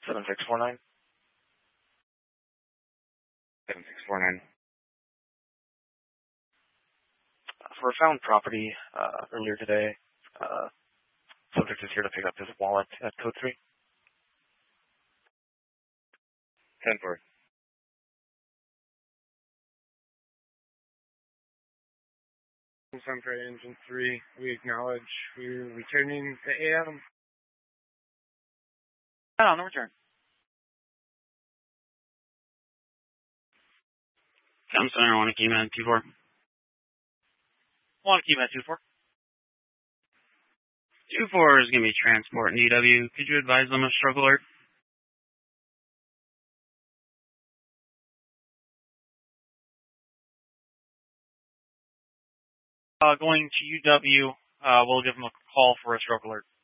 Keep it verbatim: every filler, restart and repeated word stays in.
seven six four nine. seven six four nine. For a found property uh, earlier today, uh, subject is here to pick up his wallet at code three. ten four. From for engine three, we acknowledge we're returning the A M. On the return. Town Center, one key man two four. One key man two four. two four is going to be transport in D W. Could you advise them of stroke alert? Uh, going to U W, uh, we'll give them a call for a stroke alert.